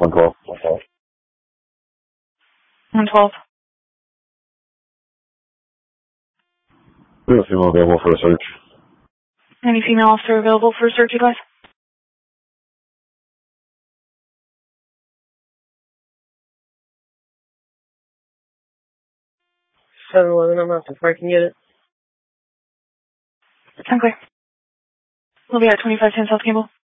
112. 112. We have a female available for a search. Any female officer available for a search, advice? 711, I'm off to parking unit. I'm clear. We'll be at 2510 South Campbell.